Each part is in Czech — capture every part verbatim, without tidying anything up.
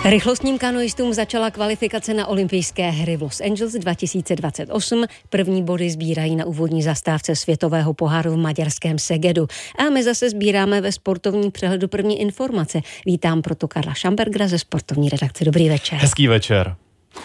Rychlostním kanoistům začala kvalifikace na olympijské hry v Los Angeles dva tisíce dvacet osm. První body sbírají na úvodní zastávce světového poháru v maďarském Segedu. A my zase sbíráme ve sportovním přehledu první informace. Vítám proto Karla Šambergera ze sportovní redakce. Dobrý večer. Hezký večer.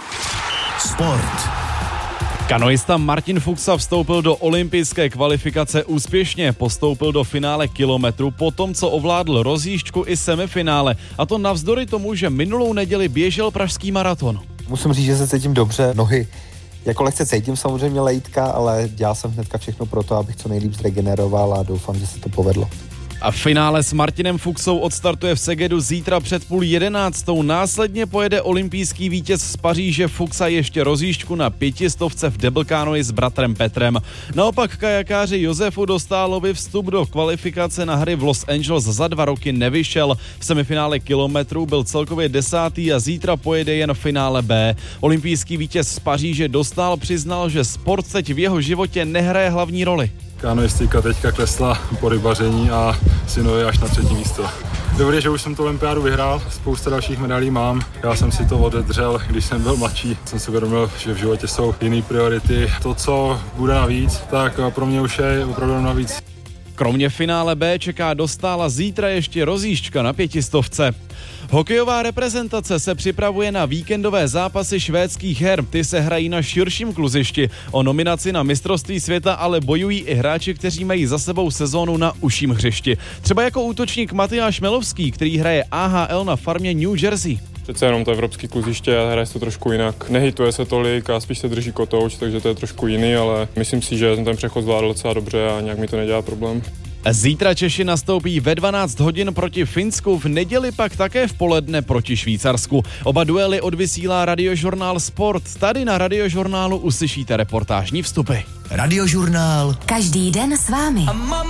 Sport. Kanoista Martin Fuxa vstoupil do olympijské kvalifikace úspěšně, postoupil do finále kilometru po tom, co ovládl rozjížďku i semifinále, a to navzdory tomu, že minulou neděli běžel pražský maraton. Musím říct, že se cítím dobře, nohy jako lehce cítím samozřejmě lejtka, ale dělal jsem hnedka všechno pro to, abych co nejlíp zregeneroval a doufám, že se to povedlo. A finále s Martinem Fuxou odstartuje v Segedu zítra před půl jedenáctou. Následně pojede olympijský vítěz z Paříže Fuxa ještě rozjížďku na pětistovce v double canoe s bratrem Petrem. Naopak kajakáři Josefu Dostálovi vstup do kvalifikace na hry v Los Angeles za dva roky nevyšel. V semifinále kilometru byl celkově desátý a zítra pojede jen v finále B. Olympijský vítěz z Paříže Dostál přiznal, že sport teď v jeho životě nehraje hlavní roli. Kanoistika teďka klesla po rybaření a synovi až na třetí místo. Dobrý, že už jsem tu olympiádu vyhrál, spousta dalších medailí mám. Já jsem si to odedřel, když jsem byl mladší. Jsem si uvědomil, že v životě jsou jiné priority. To, co bude navíc, tak pro mě už je opravdu navíc. Kromě finále B čeká Dostála zítra ještě rozjížďka na pětistovce. Hokejová reprezentace se připravuje na víkendové zápasy švédských her. Ty se hrají na širším kluzišti. O nominaci na mistrovství světa ale bojují i hráči, kteří mají za sebou sezónu na užším hřišti. Třeba jako útočník Matyáš Melovský, který hraje A H L na farmě New Jersey. Přece jenom to evropský kluziště a hraje se to trošku jinak. Nehituje se tolik a spíš se drží kotouč, takže to je trošku jiný, ale myslím si, že jsem ten přechod zvládl docela dobře a nějak mi to nedělá problém. Zítra Češi nastoupí ve dvanáct hodin proti Finsku, v neděli pak také v poledne proti Švýcarsku. Oba duely odvysílá Radiožurnál Sport. Tady na Radiožurnálu uslyšíte reportážní vstupy. Radiožurnál. Každý den s vámi.